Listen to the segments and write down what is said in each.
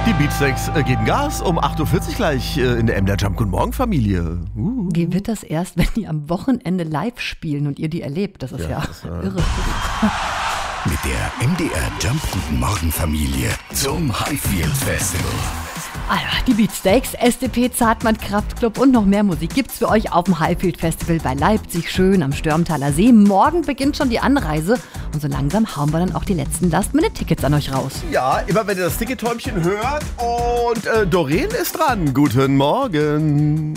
Die Beatsteaks geben Gas um 8.40 Uhr gleich in der MDR Jump. Guten Morgen, Familie. Wie wird das erst, wenn die am Wochenende live spielen und ihr die erlebt? Das ist ja irre. Mit der MDR Jump Guten Morgen Familie zum Highfield Festival. Also, die Beatsteaks, SDP, Zartmann, Kraftklub und noch mehr Musik gibt's für euch auf dem Highfield Festival bei Leipzig, schön am Störmtaler See. Morgen beginnt schon die Anreise und so langsam hauen wir dann auch die letzten Last-Minute-Tickets an euch raus. Ja, immer wenn ihr das Tickettäumchen hört und Doreen ist dran. Guten Morgen.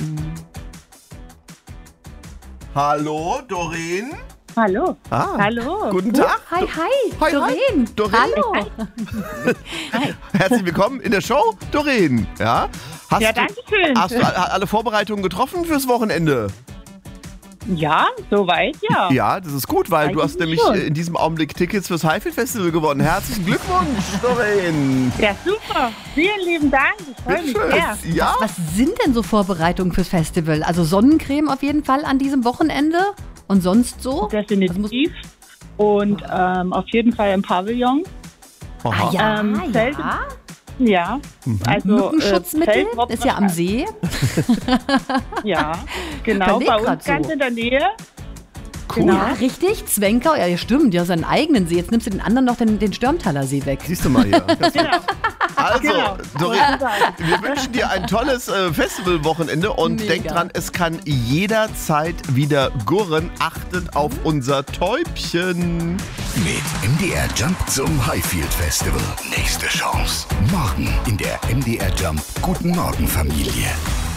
Hallo, Doreen? Hallo. Hallo. Guten Tag. Hi, Hi, Doreen. Doreen. Hallo. Hi. Herzlich willkommen in der Show, Doreen. Ja, Danke schön. Hast du alle Vorbereitungen getroffen fürs Wochenende? Ja, soweit, ja. Ja, das ist gut, weil du hast nämlich schon. in diesem Augenblick Tickets fürs Highfield Festival gewonnen. Herzlichen Glückwunsch, Doreen. Ja, super. Vielen lieben Dank. Ich freue mich sehr. Ja, Was sind denn so Vorbereitungen fürs Festival? Also Sonnencreme auf jeden Fall an diesem Wochenende und sonst so? Definitiv. Und auf jeden Fall im Pavillon. Aha. Zelt, ja. Also Mückenschutzmittel Zeltdruck- ist ja am See. Ja, genau. Überleg Bei grad uns ganz so. in der Nähe. Cool. Genau. Ja, richtig. Zwenker, ja, stimmt, ja, seinen eigenen See. Jetzt nimmst du den anderen noch den Störmtaler See weg. Siehst du mal hier. Genau. Also, Genau. Doreen, wir wünschen dir ein tolles Festivalwochenende und Mega. denk dran, es kann jederzeit wieder gurren. Achtet auf unser Täubchen. Mit MDR Jump zum Highfield Festival. Nächste Chance. Morgen in der MDR Jump Guten Morgen Familie.